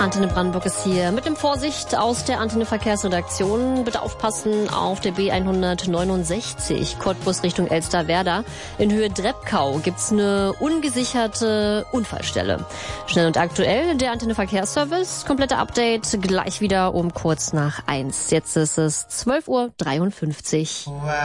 Antenne Brandenburg ist hier mit dem Vorsicht aus der Antenne Verkehrsredaktion. Bitte aufpassen auf der B169 Cottbus Richtung Elsterwerda. In Höhe Dreppkau gibt's eine ungesicherte Unfallstelle. Schnell und aktuell der Antenne Verkehrsservice. Komplette Update gleich wieder um kurz nach 1. Jetzt ist es 12:53 Uhr.